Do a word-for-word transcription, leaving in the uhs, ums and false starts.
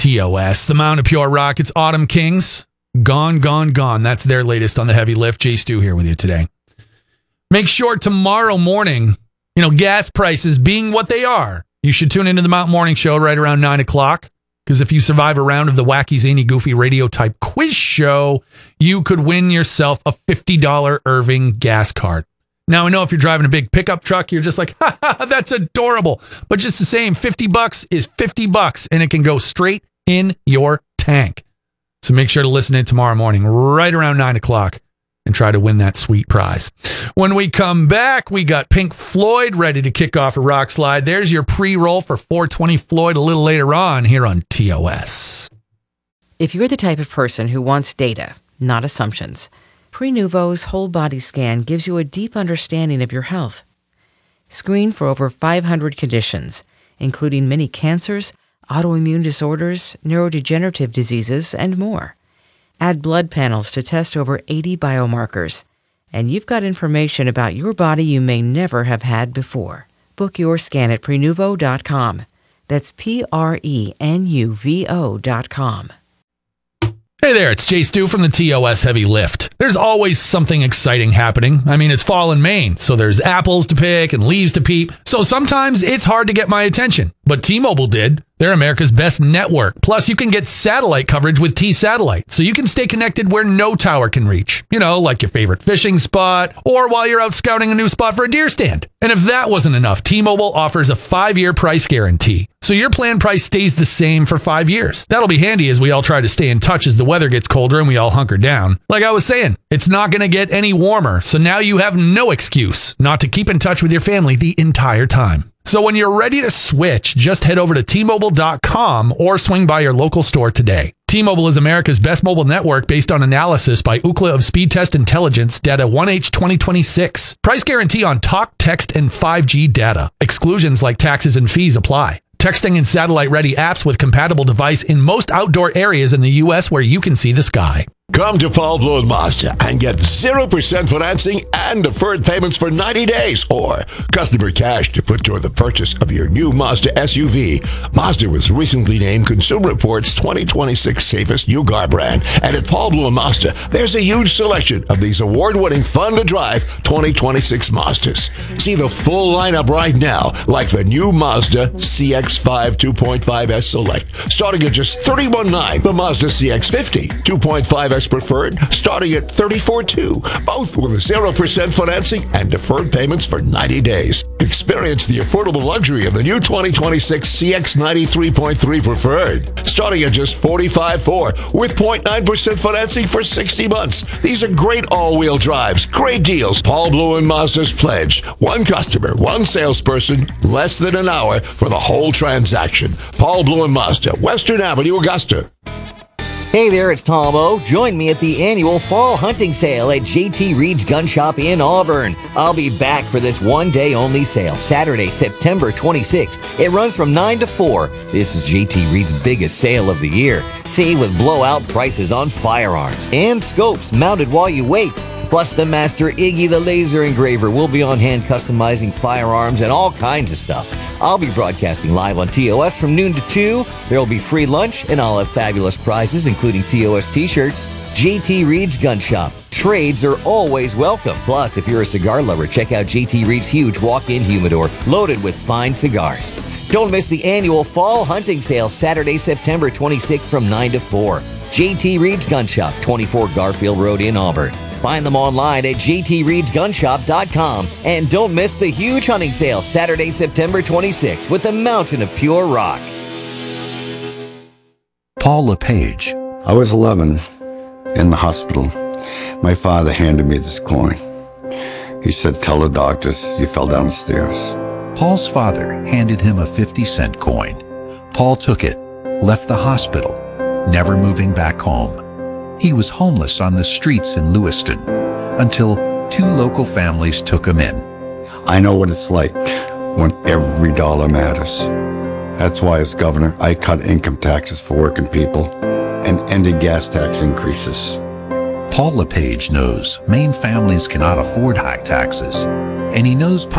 T O S. The Mound of Pure Rock. It's Autumn Kings. Gone, gone, gone. That's their latest on the heavy lift. Jay Stu here with you today. Make sure tomorrow morning, you know, gas prices being what they are, you should tune into the Mountain Morning Show right around nine o'clock. Because if you survive a round of the wacky, zany, goofy radio type quiz show, you could win yourself a fifty dollars Irving gas card. Now, I know if you're driving a big pickup truck, you're just like, ha, ha, that's adorable. But just the same, fifty bucks is fifty bucks, and it can go straight in your tank. So make sure to listen in tomorrow morning, right around nine o'clock, and try to win that sweet prize. When we come back, we got Pink Floyd ready to kick off a rock slide. There's your pre-roll for four twenty Floyd a little later on here on T O S. If you're the type of person who wants data, not assumptions, Prenuvo's whole body scan gives you a deep understanding of your health. Screen for over five hundred conditions, including many cancers, autoimmune disorders, neurodegenerative diseases, and more. Add blood panels to test over eighty biomarkers, and you've got information about your body you may never have had before. Book your scan at Prenuvo dot com. That's P R E N U V O dot com. Hey there, it's Jay Stu from the T O S Heavy Lift. There's always something exciting happening. I mean, it's fall in Maine, so there's apples to pick and leaves to peep. So sometimes it's hard to get my attention, but T-Mobile did. They're America's best network. Plus, you can get satellite coverage with T-Satellite, so you can stay connected where no tower can reach. You know, like your favorite fishing spot, or while you're out scouting a new spot for a deer stand. And if that wasn't enough, T-Mobile offers a five-year price guarantee. So your plan price stays the same for five years. That'll be handy as we all try to stay in touch as the weather gets colder and we all hunker down. Like I was saying, it's not going to get any warmer, so now you have no excuse not to keep in touch with your family the entire time. So when you're ready to switch, just head over to T Mobile dot com or swing by your local store today. T-Mobile is America's best mobile network based on analysis by Ookla of Speed Test Intelligence, data one H twenty twenty-six. Price guarantee on talk, text, and five G data. Exclusions like taxes and fees apply. Texting and satellite-ready apps with compatible device in most outdoor areas in the U S where you can see the sky. Come to Paul Blow and Mazda and get zero percent financing and deferred payments for ninety days or customer cash to put toward the purchase of your new Mazda S U V. Mazda was recently named Consumer Reports twenty twenty-six Safest New Car Brand. And at Paul Blow and Mazda, there's a huge selection of these award-winning fun-to-drive twenty twenty-six Mazdas. See the full lineup right now, like the new Mazda C X five two point five S Select, starting at just thirty-one nine. The Mazda C X fifty two point five S Preferred, starting at thirty-four two, both with zero percent financing and deferred payments for ninety days. Experience the affordable luxury of the new twenty twenty-six C X ninety-three point three Preferred, starting at just forty-five four with zero point nine percent financing for sixty months. These are great all-wheel drives, great deals. Paul Blue and Mazda's pledge: one customer, one salesperson, less than an hour for the whole transaction. Paul Blue and Mazda, Western Avenue, Augusta. Hey there, it's Tom O. Join me at the annual fall hunting sale at J T Reed's Gun Shop in Auburn. I'll be back for this one-day-only sale, Saturday, September twenty-sixth. It runs from nine to four. This is J T Reed's biggest sale of the year. See, with blowout prices on firearms and scopes mounted while you wait. Plus, the master Iggy the Laser Engraver will be on hand customizing firearms and all kinds of stuff. I'll be broadcasting live on T O S from noon to two. There will be free lunch, and I'll have fabulous prizes, including T O S t-shirts. J T Reed's Gun Shop. Trades are always welcome. Plus, if you're a cigar lover, check out J T Reed's huge walk-in humidor loaded with fine cigars. Don't miss the annual fall hunting sale, Saturday, September twenty-sixth from nine to four. J T Reed's Gun Shop, twenty-four Garfield Road in Auburn. Find them online at j t reeds gun shop dot com. And don't miss the huge hunting sale, Saturday, September twenty-sixth, with the Mountain of Pure Rock. Paul LePage. I was eleven, in the hospital. My father handed me this coin. He said, "Tell the doctors you fell down the stairs." Paul's father handed him a fifty cent coin. Paul took it, left the hospital, never moving back home. He was homeless on the streets in Lewiston until two local families took him in. I know what it's like when every dollar matters. That's why, as governor, I cut income taxes for working people and ended gas tax increases. Paul LePage knows Maine families cannot afford high taxes, and he knows